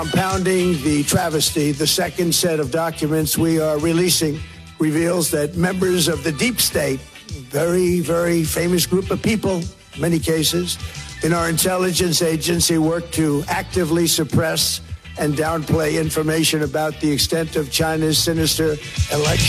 Compounding the travesty, the second set of documents we are releasing reveals that members of the deep state, very, very famous group of people, many cases, in our intelligence agency work to actively suppress and downplay information about the extent of China's sinister election.